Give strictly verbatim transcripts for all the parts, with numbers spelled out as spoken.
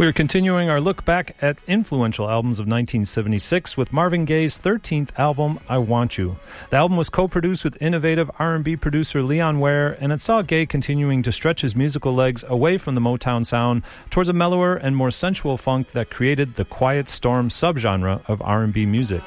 We're continuing our look back at influential albums of nineteen seventy-six with Marvin Gaye's thirteenth album, I Want You. The album was co-produced with innovative R and B producer Leon Ware, and it saw Gaye continuing to stretch his musical legs away from the Motown sound towards a mellower and more sensual funk that created the Quiet Storm subgenre of R and B music.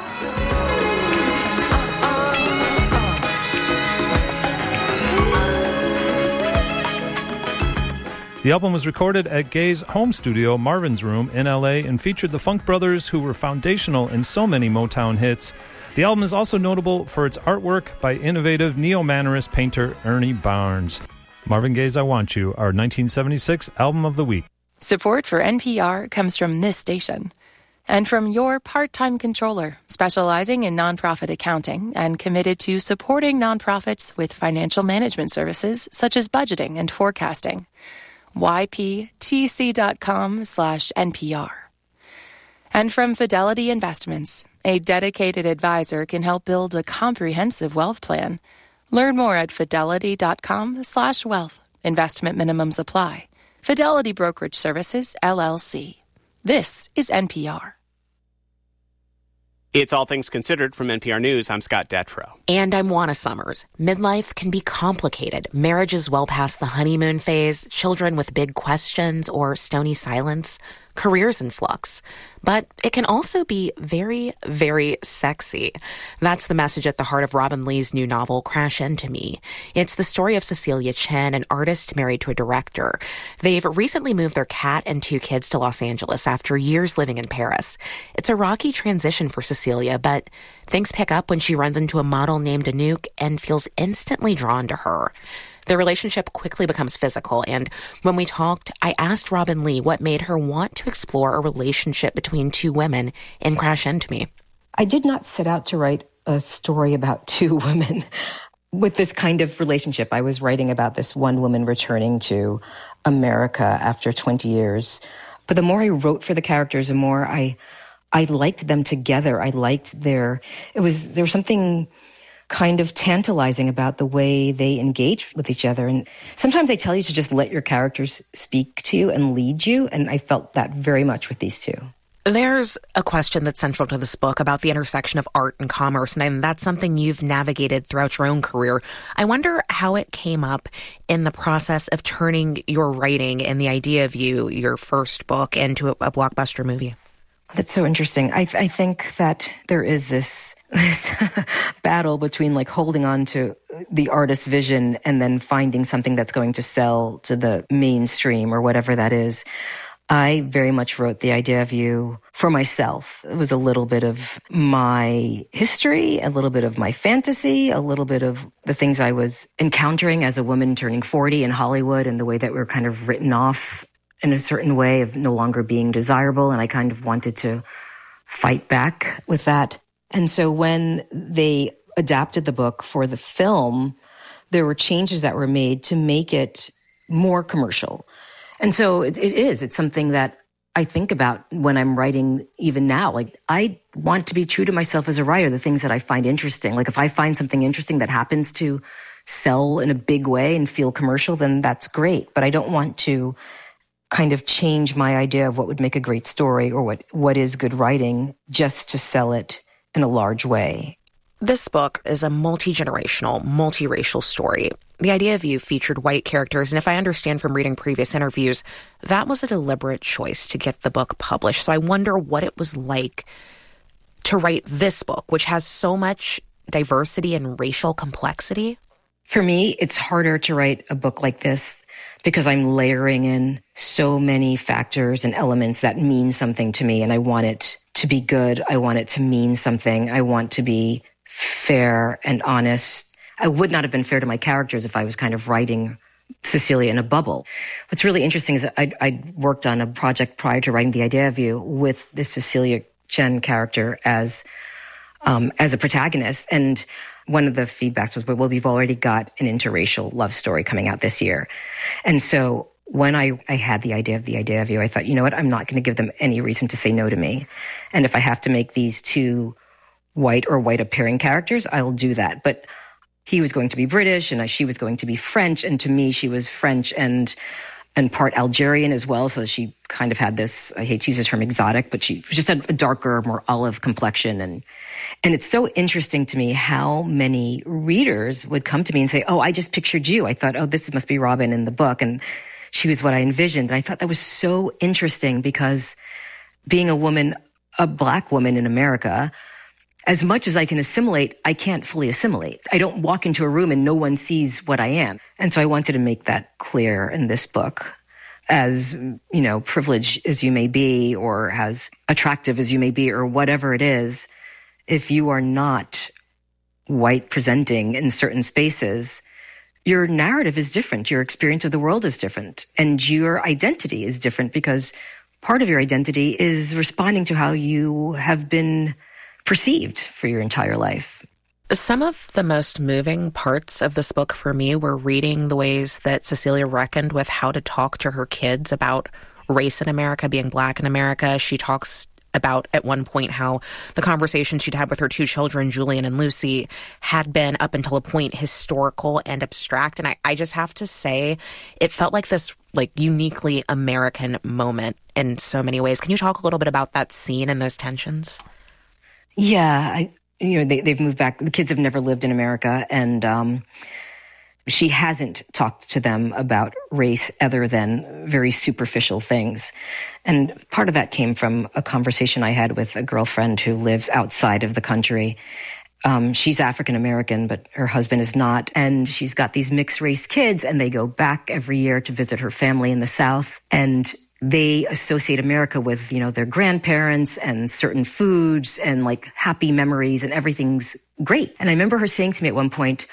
The album was recorded at Gaye's home studio, Marvin's Room, in L A, and featured the Funk Brothers, who were foundational in so many Motown hits. The album is also notable for its artwork by innovative neo-mannerist painter Ernie Barnes. Marvin Gaye's I Want You, our nineteen seventy-six Album of the Week. Support for N P R comes from this station and from your part-time controller, specializing in nonprofit accounting and committed to supporting nonprofits with financial management services such as budgeting and forecasting. Y P T C dot com slash N P R. And from Fidelity Investments, a dedicated advisor can help build a comprehensive wealth plan. Learn more at fidelity dot com slash wealth. Investment minimums apply. Fidelity Brokerage Services, L L C. This is N P R. It's All Things Considered from N P R News. I'm Scott Detrow. And I'm Juana Summers. Midlife can be complicated. Marriage is well past the honeymoon phase, children with big questions or stony silence, careers in flux. But it can also be very, very sexy. That's the message at the heart of Robin Lee's new novel, Crash Into Me. It's the story of Cecilia Chen, an artist married to a director. They've recently moved their cat and two kids to Los Angeles after years living in Paris. It's a rocky transition for Cecilia, but things pick up when she runs into a model named Anouk and feels instantly drawn to her. Their relationship quickly becomes physical, and when we talked, I asked Robin Lee what made her want to explore a relationship between two women in Crash Into Me. I did not set out to write a story about two women with this kind of relationship. I was writing about this one woman returning to America after twenty years. But the more I wrote for the characters, the more I I liked them together. I liked their, it was, there was something kind of tantalizing about the way they engage with each other. And sometimes they tell you to just let your characters speak to you and lead you. And I felt that very much with these two. There's a question that's central to this book about the intersection of art and commerce, and that's something you've navigated throughout your own career. I wonder how it came up in the process of turning your writing and the idea of you, your first book, into a, a blockbuster movie. That's so interesting. I, th- I think that there is this, this battle between like holding on to the artist's vision and then finding something that's going to sell to the mainstream or whatever that is. I very much wrote The Idea of You for myself. It was a little bit of my history, a little bit of my fantasy, a little bit of the things I was encountering as a woman turning forty in Hollywood and the way that we were kind of written off in a certain way of no longer being desirable. And I kind of wanted to fight back with that. And so when they adapted the book for the film, there were changes that were made to make it more commercial. And so it, it is, it's something that I think about when I'm writing even now. Like, I want to be true to myself as a writer, the things that I find interesting. Like, if I find something interesting that happens to sell in a big way and feel commercial, then that's great. But I don't want to kind of change my idea of what would make a great story or what, what is good writing just to sell it in a large way. This book is a multi-generational, multiracial story. The Idea of You featured white characters, and if I understand from reading previous interviews, that was a deliberate choice to get the book published. So I wonder what it was like to write this book, which has so much diversity and racial complexity. For me, it's harder to write a book like this because I'm layering in so many factors and elements that mean something to me, and I want it to be good. I want it to mean something. I want to be fair and honest. I would not have been fair to my characters if I was kind of writing Cecilia in a bubble. What's really interesting is that I, I worked on a project prior to writing The Idea of You with the Cecilia Chen character as um, as a protagonist. And one of the feedbacks was, well, we've already got an interracial love story coming out this year. And so when I, I had the idea of The Idea of You, I thought, you know what, I'm not going to give them any reason to say no to me. And if I have to make these two white or white appearing characters, I'll do that. But he was going to be British and she was going to be French. And to me, she was French and and part Algerian as well. So she kind of had this, I hate to use the term exotic, but she just had a darker, more olive complexion. And and it's so interesting to me how many readers would come to me and say, oh, I just pictured you. I thought, oh, this must be Robin in the book. And she was what I envisioned. And I thought that was so interesting because being a woman, a Black woman in America, as much as I can assimilate, I can't fully assimilate. I don't walk into a room and no one sees what I am. And so I wanted to make that clear in this book. As, you know, privileged as you may be, or as attractive as you may be, or whatever it is, if you are not white presenting in certain spaces, your narrative is different. Your experience of the world is different. And your identity is different because part of your identity is responding to how you have been perceived for your entire life. Some of the most moving parts of this book for me were reading the ways that Cecilia reckoned with how to talk to her kids about race in America, being Black in America. She talks about at one point how the conversation she'd had with her two children, Julian and Lucy, had been up until a point historical and abstract. And I, I just have to say, it felt like this like uniquely American moment in so many ways. Can you talk a little bit about that scene and those tensions? Yeah, I, you know, they, they've moved back. The kids have never lived in America, and um, she hasn't talked to them about race other than very superficial things. And part of that came from a conversation I had with a girlfriend who lives outside of the country. Um, she's African American, but her husband is not. And she's got these mixed race kids, and they go back every year to visit her family in the South. And they associate America with, you know, their grandparents and certain foods and like happy memories, and everything's great. And I remember her saying to me at one point,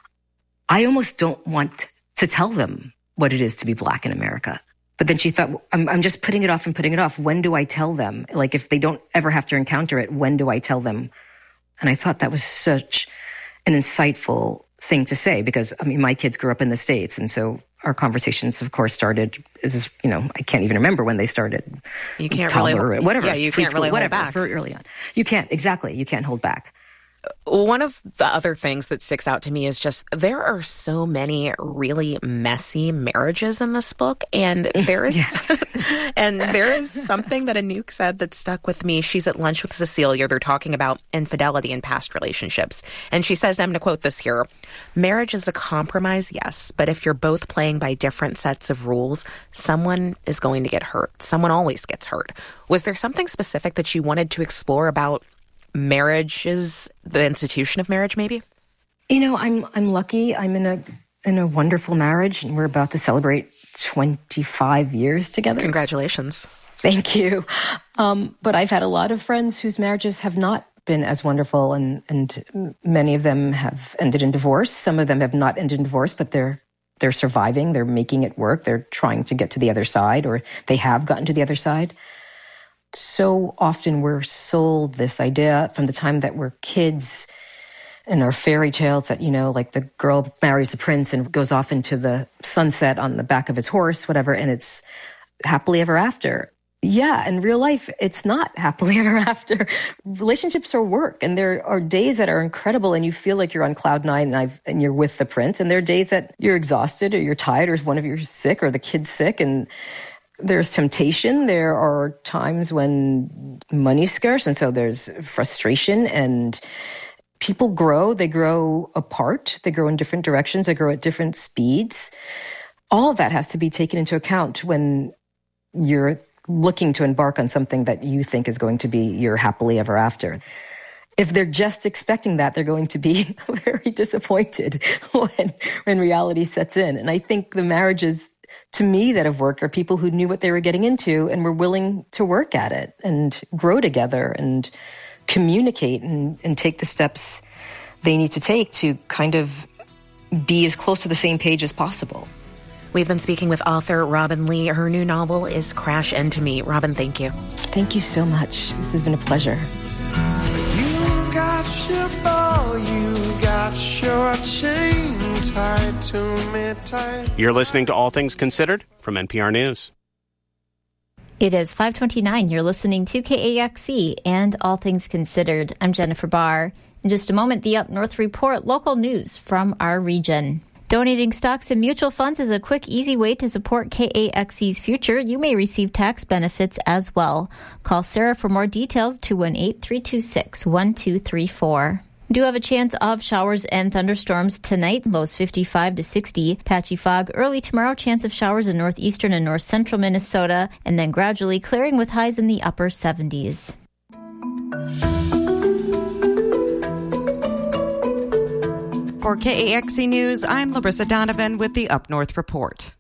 I almost don't want to tell them what it is to be Black in America. But then she thought, I'm, I'm just putting it off and putting it off. When do I tell them? Like, if they don't ever have to encounter it, when do I tell them? And I thought that was such an insightful thing to say, because, I mean, my kids grew up in the States. And so our conversations, of course, started, is you know, I can't even remember when they started. You can't really, or whatever. Yeah, you can't preschool, really hold whatever, back. Very early on. You can't, exactly. You can't hold back. One of the other things that sticks out to me is just there are so many really messy marriages in this book, and there is yes. and there is something that Anouk said that stuck with me. She's at lunch with Cecilia. They're talking about infidelity in past relationships, and she says, I'm going to quote this here: "Marriage is a compromise, yes, but if you're both playing by different sets of rules, someone is going to get hurt. Someone always gets hurt." Was there something specific that you wanted to explore about marriage is the institution of marriage, maybe? You know, I'm I'm lucky. I'm in a in a wonderful marriage, and we're about to celebrate twenty-five years together. Congratulations. Thank you. Um, but I've had a lot of friends whose marriages have not been as wonderful, and and many of them have ended in divorce. Some of them have not ended in divorce, but they're they're surviving. They're making it work. They're trying to get to the other side, or they have gotten to the other side. So often we're sold this idea from the time that we're kids in our fairy tales that, you know, like the girl marries the prince and goes off into the sunset on the back of his horse, whatever, and it's happily ever after. Yeah, in real life, it's not happily ever after. Relationships are work, and there are days that are incredible and you feel like you're on cloud nine and, I've, and you're with the prince, and there are days that you're exhausted or you're tired or one of you's sick or the kid's sick, and there's temptation. There are times when money's scarce, and so there's frustration, and people grow. They grow apart. They grow in different directions. They grow at different speeds. All of that has to be taken into account when you're looking to embark on something that you think is going to be your happily ever after. If they're just expecting that, they're going to be very disappointed when, when reality sets in. And I think the marriages, to me, that have worked are people who knew what they were getting into and were willing to work at it and grow together and communicate and, and take the steps they need to take to kind of be as close to the same page as possible. We've been speaking with author Robin Lee. Her new novel is Crash Into Me. Robin, thank you. Thank you so much. This has been a pleasure. You got your bow, you got your chain tied to me tight. You're listening to All Things Considered from N P R News. It is five twenty-nine. You're listening to K A X E and All Things Considered. I'm Jennifer Barr. In just a moment, the Up North Report, local news from our region. Donating stocks and mutual funds is a quick, easy way to support K A X E's future. You may receive tax benefits as well. Call Sarah for more details, two one eight, three two six, one two three four. Do have a chance of showers and thunderstorms tonight. Lows fifty-five to sixty. Patchy fog early tomorrow. Chance of showers in northeastern and north central Minnesota. And then gradually clearing with highs in the upper seventies. For K A X E News, I'm Larissa Donovan with the Up North Report.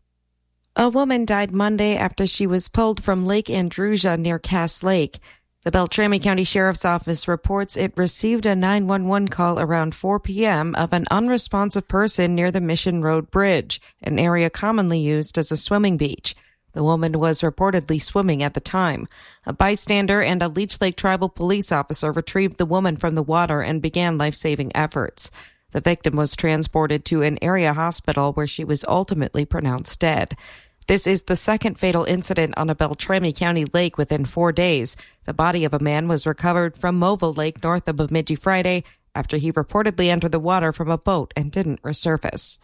A woman died Monday after she was pulled from Lake Andrusia near Cass Lake. The Beltrami County Sheriff's Office reports it received a nine one one call around four p.m. of an unresponsive person near the Mission Road Bridge, an area commonly used as a swimming beach. The woman was reportedly swimming at the time. A bystander and a Leech Lake Tribal Police officer retrieved the woman from the water and began life-saving efforts. The victim was transported to an area hospital where she was ultimately pronounced dead. This is the second fatal incident on a Beltrami County lake within four days. The body of a man was recovered from Moville Lake north of Bemidji Friday after he reportedly entered the water from a boat and didn't resurface.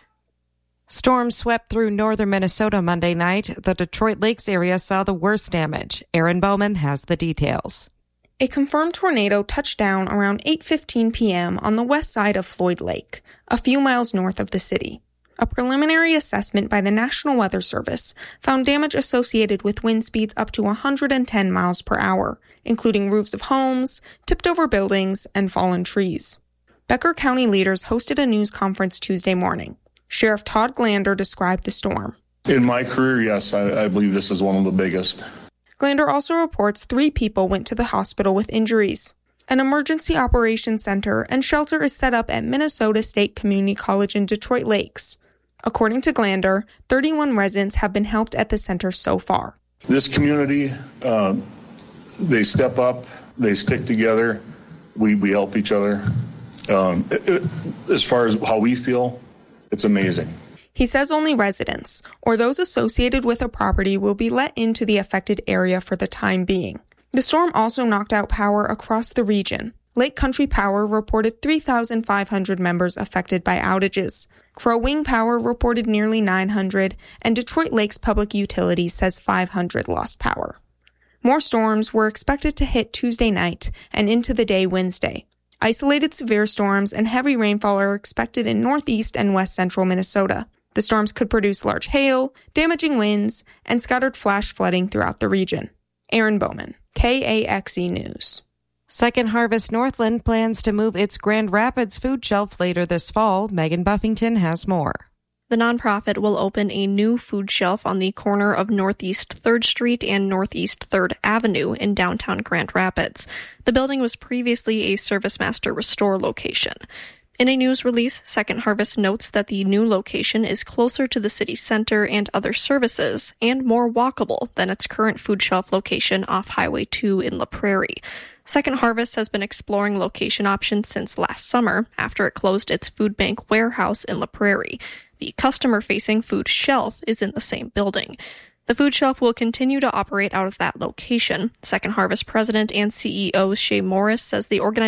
Storms swept through northern Minnesota Monday night. The Detroit Lakes area saw the worst damage. Aaron Bowman has the details. A confirmed tornado touched down around eight fifteen p.m. on the west side of Floyd Lake, a few miles north of the city. A preliminary assessment by the National Weather Service found damage associated with wind speeds up to one hundred ten miles per hour, including roofs of homes, tipped-over buildings, and fallen trees. Becker County leaders hosted a news conference Tuesday morning. Sheriff Todd Glander described the storm. In my career, yes, I, I believe this is one of the biggest. Glander also reports three people went to the hospital with injuries. An emergency operations center and shelter is set up at Minnesota State Community College in Detroit Lakes. According to Glander, thirty-one residents have been helped at the center so far. This community, uh, they step up, they stick together, we, we help each other. Um, it, it, as far as how we feel, it's amazing. He says only residents or those associated with a property will be let into the affected area for the time being. The storm also knocked out power across the region. Lake Country Power reported three thousand five hundred members affected by outages. Crow Wing Power reported nearly nine hundred, and Detroit Lakes Public Utilities says five hundred lost power. More storms were expected to hit Tuesday night and into the day Wednesday. Isolated severe storms and heavy rainfall are expected in northeast and west central Minnesota. The storms could produce large hail, damaging winds, and scattered flash flooding throughout the region. Aaron Bowman, K A X E News. Second Harvest Northland plans to move its Grand Rapids food shelf later this fall. Megan Buffington has more. The nonprofit will open a new food shelf on the corner of Northeast third Street and Northeast third Avenue in downtown Grand Rapids. The building was previously a ServiceMaster Restore location. In a news release, Second Harvest notes that the new location is closer to the city center and other services and more walkable than its current food shelf location off Highway two in La Prairie. Second Harvest has been exploring location options since last summer after it closed its food bank warehouse in La Prairie. The customer-facing food shelf is in the same building. The food shelf will continue to operate out of that location. Second Harvest president and C E O Shay Morris says the organization